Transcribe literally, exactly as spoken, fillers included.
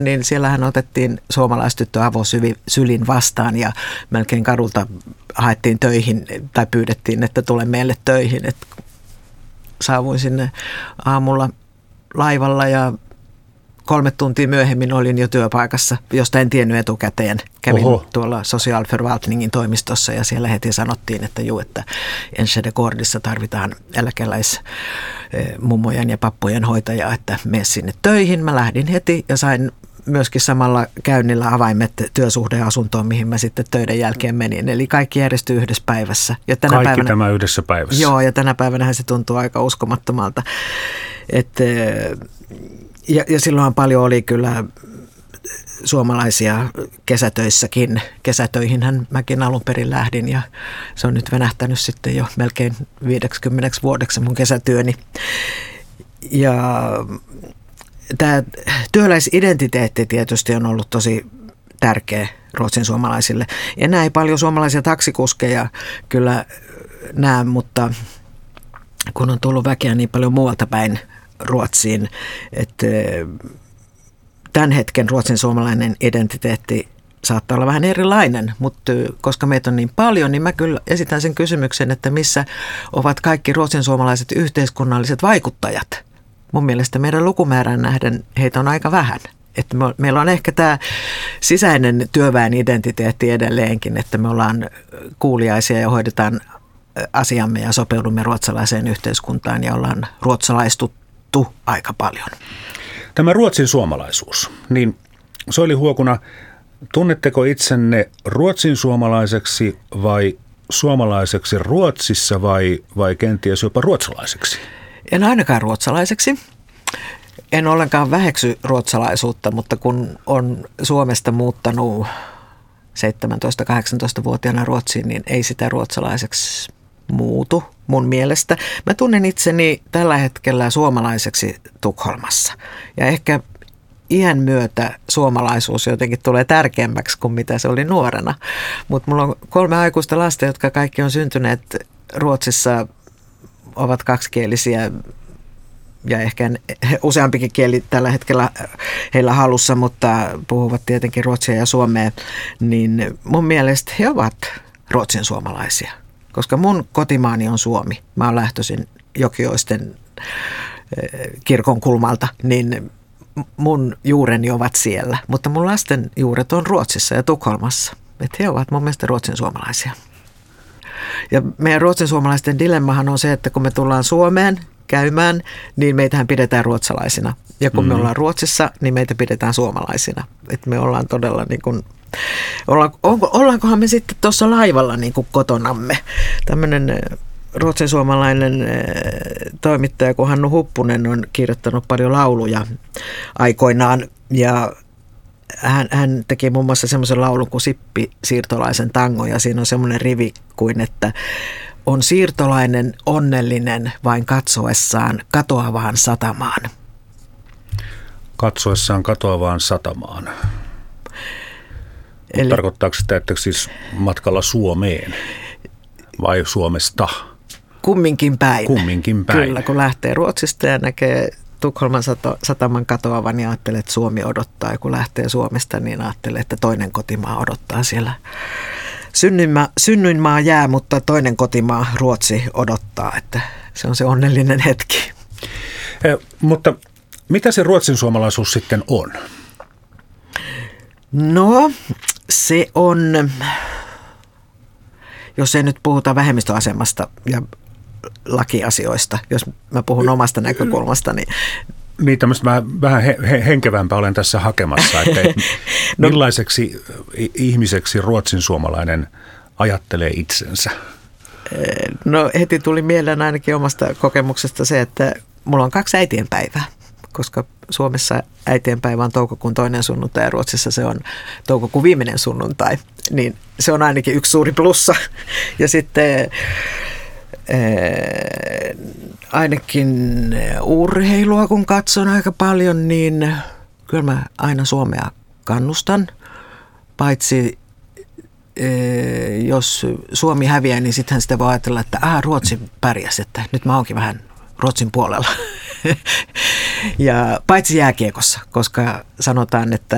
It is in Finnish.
niin siellähän otettiin suomalaistyttö avosylin vastaan ja melkein kadulta haettiin töihin tai pyydettiin, että tule meille töihin. Et saavuin sinne aamulla laivalla ja kolme tuntia myöhemmin olin jo työpaikassa, josta en tiennyt etukäteen. Kävin Oho. tuolla Socialförvaltningin toimistossa ja siellä heti sanottiin, että juu, että Enschede Gårdissa tarvitaan eläkeläismummojen ja pappojen hoitajaa, että mene sinne töihin. Mä lähdin heti ja sain myöskin samalla käynnillä avaimet työsuhdeasuntoon, mihin mä sitten töiden jälkeen menin. Eli kaikki järjestyi yhdessä päivässä. Ja tänä kaikki päivänä, tämä yhdessä päivässä. Joo, ja tänä päivänä se tuntuu aika uskomattomalta. Että Ja, ja silloinhan paljon oli kyllä suomalaisia kesätöissäkin. Kesätöihinhän mäkin alun perin lähdin ja se on nyt venähtänyt sitten jo melkein viideksikymmeneksi vuodeksi mun kesätyöni. Ja tämä työläisidentiteetti tietysti on ollut tosi tärkeä ruotsin suomalaisille. Enää ei paljon suomalaisia taksikuskeja kyllä näe, mutta kun on tullut väkeä niin paljon muualta päin Ruotsiin, että tämän hetken ruotsin suomalainen identiteetti saattaa olla vähän erilainen, mutta koska meitä on niin paljon, niin mä kyllä esitän sen kysymyksen, että missä ovat kaikki ruotsin suomalaiset yhteiskunnalliset vaikuttajat. Mun mielestä meidän lukumäärän nähden heitä on aika vähän. Että me, meillä on ehkä tämä sisäinen työväen identiteetti edelleenkin, että me ollaan kuuliaisia ja hoidetaan asiamme ja sopeudumme ruotsalaiseen yhteiskuntaan ja ollaan ruotsalaistuttu aika paljon. Tämä ruotsin suomalaisuus, niin Soili Huokuna, tunnetteko itsenne ruotsin suomalaiseksi vai suomalaiseksi Ruotsissa vai, vai kenties jopa ruotsalaiseksi? En ainakaan ruotsalaiseksi. En ollenkaan väheksy ruotsalaisuutta, mutta kun on Suomesta muuttanut seitsemäntoista-kahdeksantoista-vuotiaana Ruotsiin, niin ei sitä ruotsalaiseksi muutu mun mielestä. Mä tunnen itseni tällä hetkellä suomalaiseksi Tukholmassa ja ehkä iän myötä suomalaisuus jotenkin tulee tärkeämmäksi kuin mitä se oli nuorena. Mutta mulla on kolme aikuista lasta, jotka kaikki on syntyneet Ruotsissa, ovat kaksikielisiä ja ehkä useampikin kieli tällä hetkellä heillä halussa, mutta puhuvat tietenkin ruotsia ja suomea, niin mun mielestä he ovat ruotsin suomalaisia. Koska mun kotimaani on Suomi. Mä oon lähtöisin Jokioisten kirkon kulmalta, niin mun juureni ovat siellä. Mutta mun lasten juuret on Ruotsissa ja Tukholmassa. Että he ovat mun mielestä ruotsin suomalaisia. Ja meidän ruotsin suomalaisten dilemmahan on se, että kun me tullaan Suomeen käymään, niin meitähän pidetään ruotsalaisina. Ja kun mm. me ollaan Ruotsissa, niin meitä pidetään suomalaisina. Että me ollaan todella niin kuin Olla, onko, ollaankohan me sitten tuossa laivalla niin kuin kotonamme? Tämmöinen ruotsin suomalainen toimittaja kuin Hannu Huppunen on kirjoittanut paljon lauluja aikoinaan ja hän, hän teki muun muassa semmoisen laulun kuin Sippi siirtolaisen tango ja siinä on semmoinen rivi kuin, että on siirtolainen onnellinen vain katsoessaan katoavaan satamaan. Katsoessaan katoavaan satamaan. Eli, tarkoittaako sitä, että siis matkalla Suomeen vai Suomesta? Kumminkin päin. Kumminkin päin. Kyllä, kun lähtee Ruotsista ja näkee Tukholman sataman katoavan, niin ajattelee, että Suomi odottaa. Ja kun lähtee Suomesta, niin ajattelee, että toinen kotimaa odottaa siellä. Synnyinmaa, synnyinmaa jää, mutta toinen kotimaa Ruotsi odottaa, että se on se onnellinen hetki. Eh, mutta mitä se ruotsin suomalaisuus sitten on? No, se on, jos ei nyt puhuta vähemmistöasemasta ja lakiasioista, jos mä puhun omasta näkökulmastani. Niin, tämmöistä vähän, vähän he, henkevämpää olen tässä hakemassa, että no, millaiseksi ihmiseksi ruotsin suomalainen ajattelee itsensä? No heti tuli mieleen ainakin omasta kokemuksesta se, että mulla on kaksi äitienpäivää. Koska Suomessa äitienpäivä on toukokuun toinen sunnuntai ja Ruotsissa se on toukokuun viimeinen sunnuntai, niin se on ainakin yksi suuri plussa. Ja sitten ää, ainakin urheilua kun katson aika paljon, niin kyllä mä aina Suomea kannustan, paitsi ää, jos Suomi häviää, niin sittenhän sitä voi ajatella, että ah, Ruotsi pärjäsi, että nyt mä oonkin vähän Ruotsin puolella. Ja paitsi jääkiekossa, koska sanotaan, että